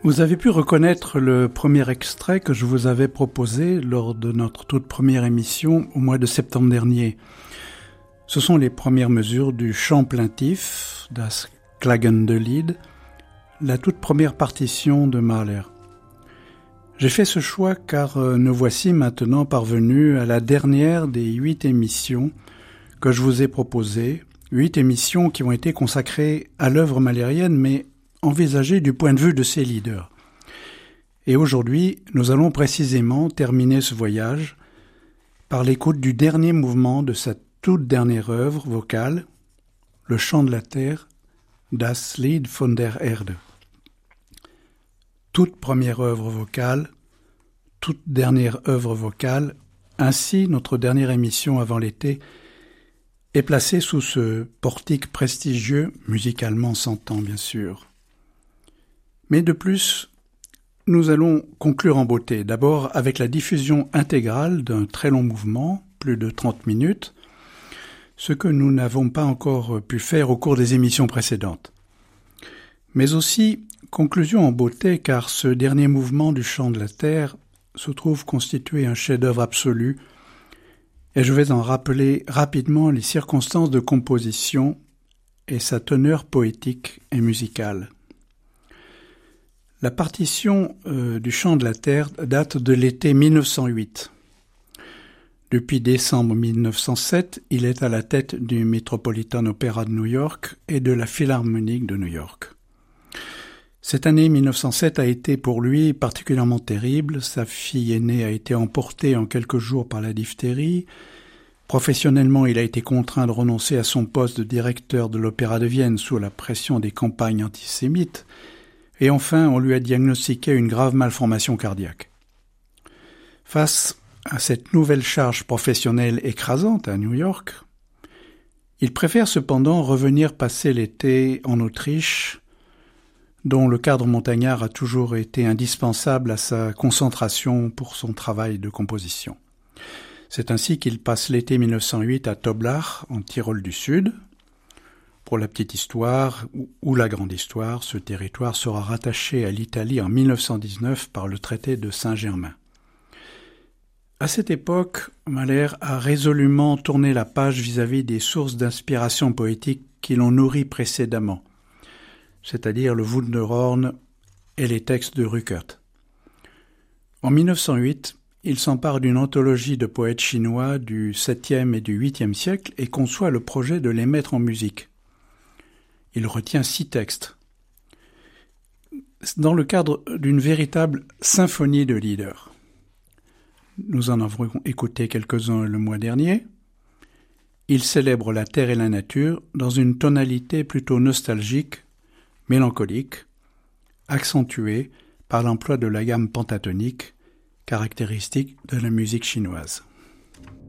Vous avez pu reconnaître le premier extrait que je vous avais proposé lors de notre toute première émission au mois de septembre dernier. Ce sont les premières mesures du chant plaintif, das Klagende Lied, la toute première partition de Mahler. J'ai fait ce choix car nous voici maintenant parvenus à la dernière des 8 émissions que je vous ai proposées, 8 émissions qui ont été consacrées à l'œuvre mahlérienne, mais envisagées du point de vue de ses leaders. Et aujourd'hui, nous allons précisément terminer ce voyage par l'écoute du dernier mouvement de sa toute dernière œuvre vocale, le chant de la terre, Das Lied von der Erde. Toute première œuvre vocale, toute dernière œuvre vocale, ainsi notre dernière émission avant l'été est placée sous ce portique prestigieux, musicalement s'entend bien sûr. Mais de plus, nous allons conclure en beauté, d'abord avec la diffusion intégrale d'un très long mouvement, plus de 30 minutes, ce que nous n'avons pas encore pu faire au cours des émissions précédentes. Mais aussi conclusion en beauté car ce dernier mouvement du chant de la terre se trouve constituer un chef-d'œuvre absolu et je vais en rappeler rapidement les circonstances de composition et sa teneur poétique et musicale. La partition du chant de la terre date de l'été 1908. Depuis décembre 1907, il est à la tête du Metropolitan Opera de New York et de la Philharmonique de New York. Cette année 1907 a été pour lui particulièrement terrible. Sa fille aînée a été emportée en quelques jours par la diphtérie. Professionnellement, il a été contraint de renoncer à son poste de directeur de l'Opéra de Vienne sous la pression des campagnes antisémites. Et enfin, on lui a diagnostiqué une grave malformation cardiaque. Face à cette nouvelle charge professionnelle écrasante à New York, il préfère cependant revenir passer l'été en Autriche, dont le cadre montagnard a toujours été indispensable à sa concentration pour son travail de composition. C'est ainsi qu'il passe l'été 1908 à Toblach, en Tyrol du Sud. Pour la petite histoire, ou la grande histoire, ce territoire sera rattaché à l'Italie en 1919 par le traité de Saint-Germain. À cette époque, Mahler a résolument tourné la page vis-à-vis des sources d'inspiration poétique qui l'ont nourri précédemment, c'est-à-dire le Wunderhorn et les textes de Rückert. En 1908, il s'empare d'une anthologie de poètes chinois du 7e et du 8e siècle et conçoit le projet de les mettre en musique. Il retient 6 textes, dans le cadre d'une véritable symphonie de leaders. Nous en avons écouté quelques-uns le mois dernier. Il célèbre la terre et la nature dans une tonalité plutôt nostalgique, mélancolique, accentuée par l'emploi de la gamme pentatonique, caractéristique de la musique chinoise.